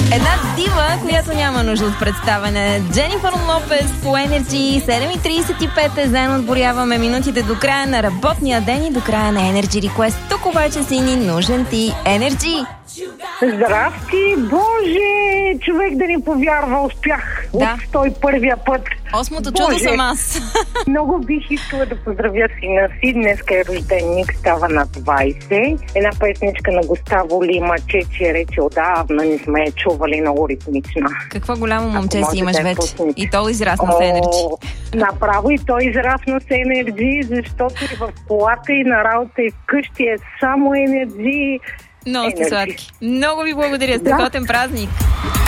Една дива, която няма нужда от представяне. Дженифър Лопес по Energy. 7:35 заедно отборяваме минутите до края на работния ден и до края на Energy Request. Тук обаче си ни нужен ти Energy. Здрасти, Боже! Човек да ни повярва, успях от 101-я път. Осмото чудо съм аз. Много бих искала да поздравя сина си. Днеска е рожденник, става на 20. Една песничка на Густаво Лима, Чечи рече отдавна не сме я чували, много ритмична. Какво голямо момче си имаш вече. И то израсна с Energy. Направо и той израсна с Energy, защото и в колата, и на работа, и вкъщи е само Energy. Много сте сладки. Много ви благодаря. Страхотен празник.